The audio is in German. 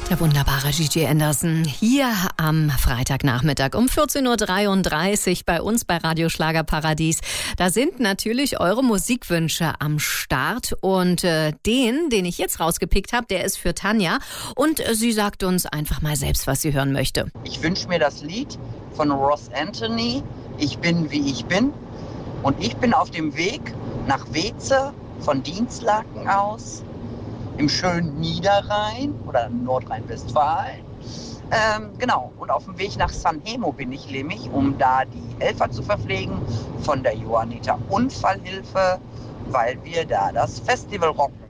Der wunderbare Gigi Anderson hier am Freitagnachmittag um 14.33 Uhr bei uns bei Radio Schlagerparadies. Da sind natürlich eure Musikwünsche am Start und den ich jetzt rausgepickt habe, der ist für Tanja und sie sagt uns einfach mal selbst, was sie hören möchte. Ich wünsche mir das Lied von Ross Anthony, Ich bin wie ich bin, und ich bin auf dem Weg nach Weze von Dienstlaken aus im schönen Niederrhein oder Nordrhein-Westfalen. Genau, und auf dem Weg nach Sanremo bin ich nämlich, um da die Helfer zu verpflegen von der Johanniter Unfallhilfe, weil wir da das Festival rocken.